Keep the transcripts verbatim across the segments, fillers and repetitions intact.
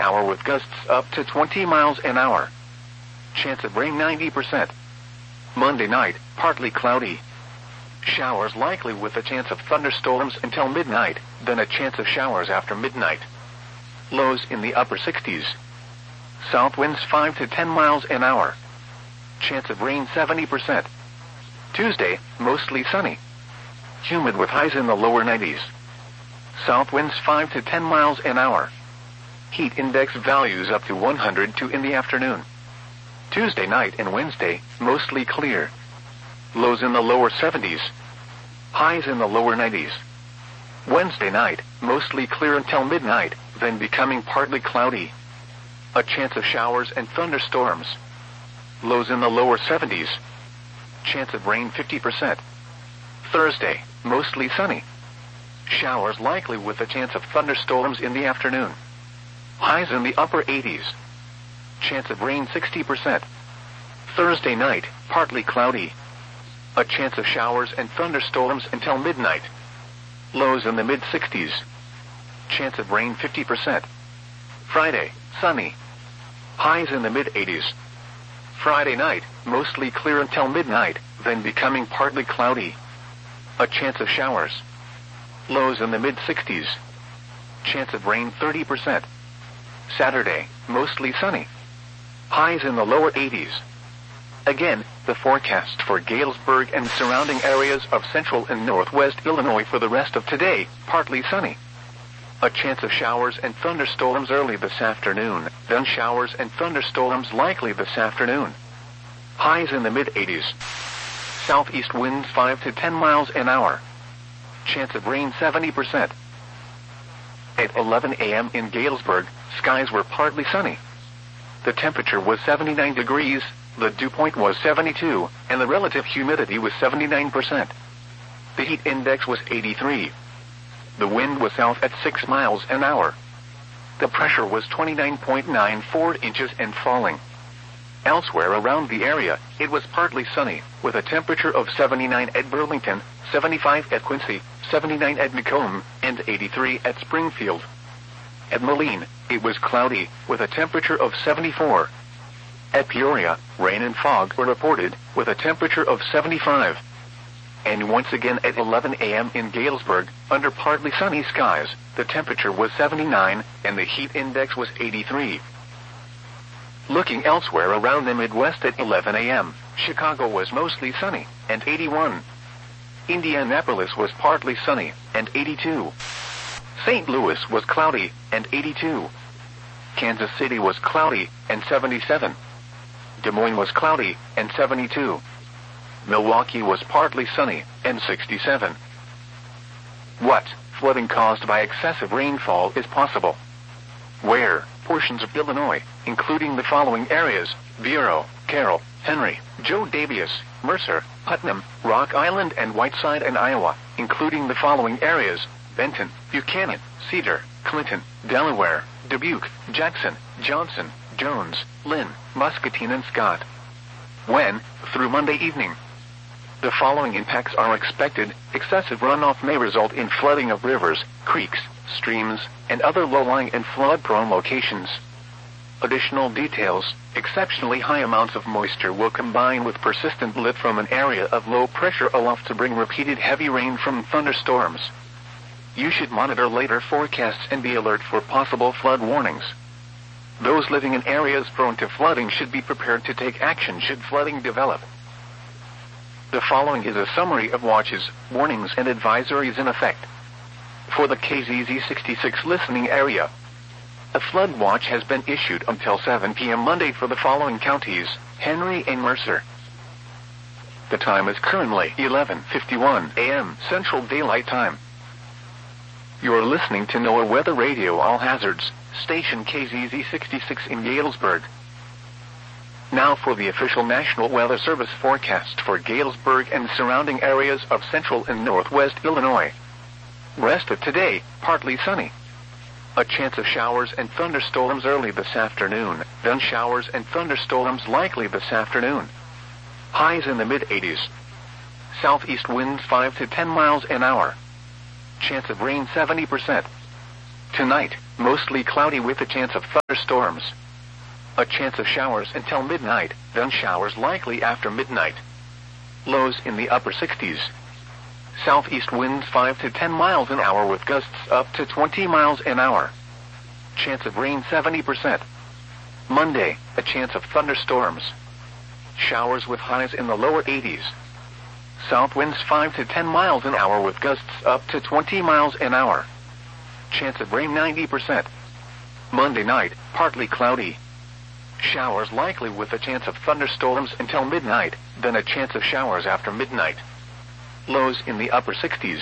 hour with gusts up to twenty miles an hour. Chance of rain ninety percent. Monday night, partly cloudy. Showers likely with a chance of thunderstorms until midnight, then a chance of showers after midnight. Lows in the upper sixties. South winds five to ten miles an hour. Chance of rain seventy percent. Tuesday, mostly sunny. Humid with highs in the lower nineties. South winds five to ten miles an hour. Heat index values up to one hundred two in the afternoon. Tuesday night and Wednesday, mostly clear. Lows in the lower seventies. Highs in the lower nineties. Wednesday night, mostly clear until midnight, then becoming partly cloudy. A chance of showers and thunderstorms. Lows in the lower seventies. Chance of rain fifty percent. Thursday, mostly sunny. Showers likely with a chance of thunderstorms in the afternoon. Highs in the upper eighties. Chance of rain sixty percent. Thursday night, partly cloudy. A chance of showers and thunderstorms until midnight. Lows in the mid sixties. Chance of rain fifty percent. Friday, sunny. Highs in the mid eighties. Friday night, mostly clear until midnight, then becoming partly cloudy. A chance of showers. Lows in the mid sixties. Chance of rain thirty percent. Saturday, mostly sunny. Highs in the lower eighties. Again, the forecast for Galesburg and surrounding areas of central and northwest Illinois for the rest of today, partly sunny. A chance of showers and thunderstorms early this afternoon, then showers and thunderstorms likely this afternoon. Highs in the mid eighties. Southeast winds five to ten miles an hour. Chance of rain seventy percent. At eleven a m in Galesburg, skies were partly sunny. The temperature was seventy-nine degrees, the dew point was seventy-two, and the relative humidity was seventy-nine percent. The heat index was eighty-three. The wind was south at six miles an hour. The pressure was twenty-nine point nine four inches and falling. Elsewhere around the area, it was partly sunny, with a temperature of seventy-nine at Burlington, seventy-five at Quincy, seventy-nine at Macomb, and eighty-three at Springfield. At Moline, it was cloudy, with a temperature of seventy-four. At Peoria, rain and fog were reported, with a temperature of seventy-five. And once again at eleven a m in Galesburg, under partly sunny skies, the temperature was seventy-nine, and the heat index was eighty-three. Looking elsewhere around the Midwest at eleven a m, Chicago was mostly sunny, and eighty-one. Indianapolis was partly sunny, and eighty-two. Saint Louis was cloudy, and eighty-two. Kansas City was cloudy, and seventy-seven. Des Moines was cloudy, and seventy-two. Milwaukee was partly sunny, and sixty-seven. What flooding caused by excessive rainfall is possible? Where portions of Illinois, including the following areas: Vero, Carroll, Henry, Joe Daviess, Mercer, Putnam, Rock Island, and Whiteside, and Iowa, including the following areas: Benton, Buchanan, Cedar, Clinton, Delaware, Dubuque, Jackson, Johnson, Jones, Lynn, Muscatine, and Scott. When? Through Monday evening. The following impacts are expected. Excessive runoff may result in flooding of rivers, creeks, streams, and other low-lying and flood-prone locations. Additional details: exceptionally high amounts of moisture will combine with persistent lift from an area of low pressure aloft to bring repeated heavy rain from thunderstorms. You should monitor later forecasts and be alert for possible flood warnings. Those living in areas prone to flooding should be prepared to take action should flooding develop. The following is a summary of watches, warnings, and advisories in effect. For the K Z Z sixty-six listening area, a flood watch has been issued until seven p m Monday for the following counties: Henry and Mercer. The time is currently eleven fifty-one a m Central Daylight Time. You are listening to NOAA Weather Radio All Hazards, station K Z Z sixty-six in Galesburg. Now for the official National Weather Service forecast for Galesburg and surrounding areas of central and northwest Illinois. Rest of today, partly sunny. A chance of showers and thunderstorms early this afternoon, then showers and thunderstorms likely this afternoon. Highs in the mid eighties. Southeast winds five to ten miles an hour. Chance of rain seventy percent. Tonight, mostly cloudy with a chance of thunderstorms. A chance of showers until midnight, then showers likely after midnight. Lows in the upper sixties. Southeast winds five to ten miles an hour with gusts up to twenty miles an hour. Chance of rain seventy percent. Monday, a chance of thunderstorms. Showers with highs in the lower eighties. South winds five to ten miles an hour with gusts up to twenty miles an hour. Chance of rain ninety percent. Monday night, partly cloudy. Showers likely with a chance of thunderstorms until midnight, then a chance of showers after midnight. Lows in the upper sixties.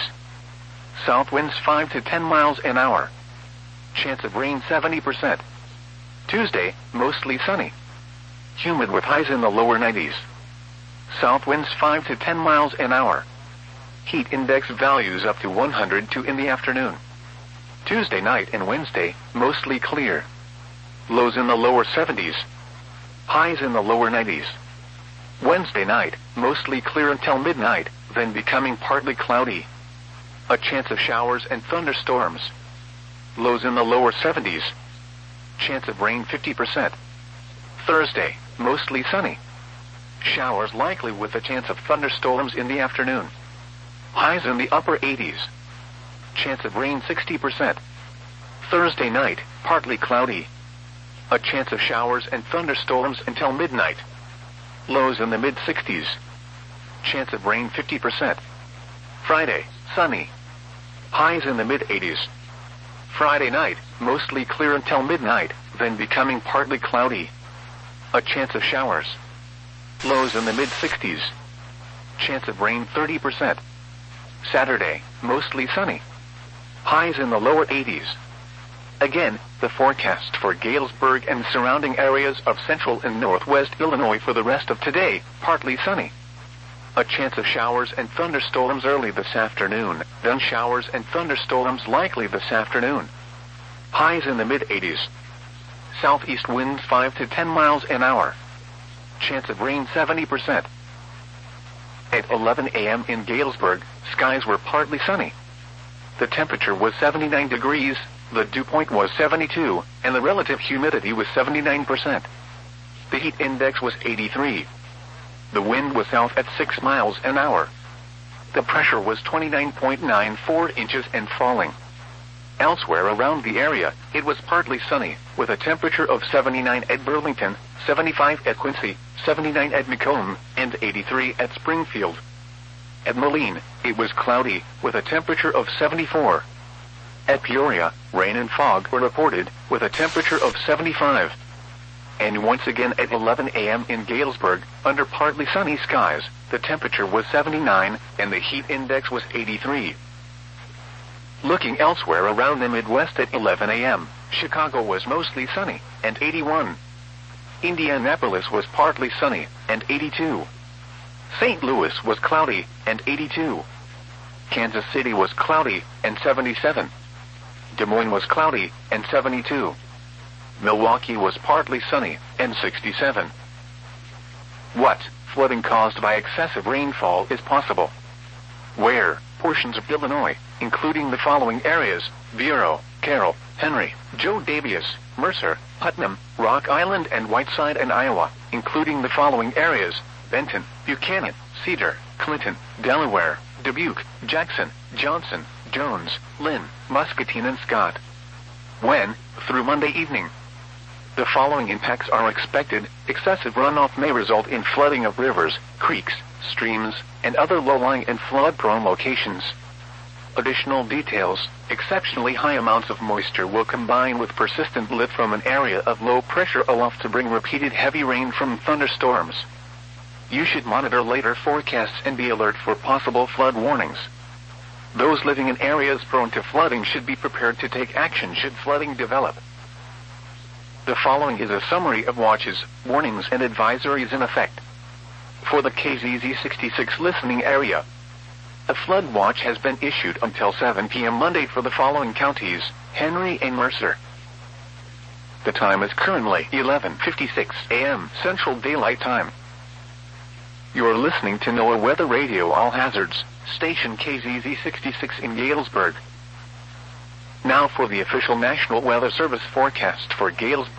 South winds five to ten miles an hour. Chance of rain seventy percent. Tuesday, mostly sunny. Humid with highs in the lower nineties. South winds five to ten miles an hour. Heat index values up to one hundred two in the afternoon. Tuesday night and Wednesday, mostly clear. Lows in the lower seventies. Highs in the lower nineties. Wednesday night, mostly clear until midnight, then becoming partly cloudy. A chance of showers and thunderstorms. Lows in the lower seventies. Chance of rain fifty percent. Thursday, mostly sunny. Showers likely with a chance of thunderstorms in the afternoon. Highs in the upper eighties. Chance of rain sixty percent. Thursday night, partly cloudy. A chance of showers and thunderstorms until midnight. Lows in the mid sixties. Chance of rain fifty percent. Friday, sunny. Highs in the mid eighties. Friday night, mostly clear until midnight, then becoming partly cloudy. A chance of showers. Lows in the mid sixties. Chance of rain thirty percent. Saturday, mostly sunny. Highs in the lower eighties. Again, the forecast for Galesburg and surrounding areas of central and northwest Illinois for the rest of today, partly sunny. A chance of showers and thunderstorms early this afternoon, then showers and thunderstorms likely this afternoon. Highs in the mid eighties. Southeast winds five to ten miles an hour. Chance of rain seventy percent. At eleven a m in Galesburg, skies were partly sunny. The temperature was seventy-nine degrees, the dew point was seventy-two, and the relative humidity was seventy-nine percent. The heat index was eighty-three. The wind was south at six miles an hour. The pressure was twenty-nine point nine four inches and falling. Elsewhere around the area, it was partly sunny, with a temperature of seventy-nine at Burlington, seventy-five at Quincy, seventy-nine at Macomb, and eighty-three at Springfield. At Moline, it was cloudy, with a temperature of seventy-four. At Peoria, rain and fog were reported, with a temperature of seventy-five. And once again at eleven a m in Galesburg, under partly sunny skies, the temperature was seventy-nine, and the heat index was eighty-three. Looking elsewhere around the Midwest at eleven a m, Chicago was mostly sunny, and eighty-one. Indianapolis was partly sunny, and eighty-two. Saint Louis was cloudy, and eighty-two. Kansas City was cloudy, and seventy-seven. Des Moines was cloudy, and seventy-two. Milwaukee was partly sunny, and sixty-seven. What, flooding caused by excessive rainfall is possible? Where, portions of Illinois, including the following areas: Vero, Carroll, Henry, Joe Daviess, Mercer, Putnam, Rock Island and Whiteside, and Iowa, including the following areas: Benton, Buchanan, Cedar, Clinton, Delaware, Dubuque, Jackson, Johnson, Jones, Lynn, Muscatine and Scott. When, through Monday evening. The following impacts are expected. Excessive runoff may result in flooding of rivers, creeks, streams, and other low-lying and flood-prone locations. Additional details: exceptionally high amounts of moisture will combine with persistent lift from an area of low pressure aloft to bring repeated heavy rain from thunderstorms. You should monitor later forecasts and be alert for possible flood warnings. Those living in areas prone to flooding should be prepared to take action should flooding develop. The following is a summary of watches, warnings and advisories in effect. For the K Z Z sixty-six listening area, a flood watch has been issued until seven p m Monday for the following counties: Henry and Mercer. The time is currently eleven fifty-six a m Central Daylight Time. You are listening to NOAA Weather Radio All Hazards, station K Z Z sixty-six in Galesburg. Now for the official National Weather Service forecast for Galesburg.